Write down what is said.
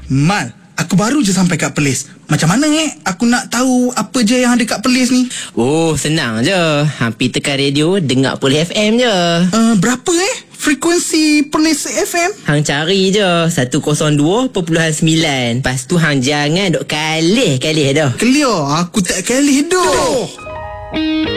Mal, aku baru je sampai kat Perlis. Macam mana aku nak tahu apa je yang ada kat Perlis ni? Oh, senang je. Hampir tekan radio, dengar Perlis FM je. Berapa frekuensi Perlis FM? Hang cari je 102.9. Lepas tu hang jangan duk kalih dah. Clear, aku tak kalih dah.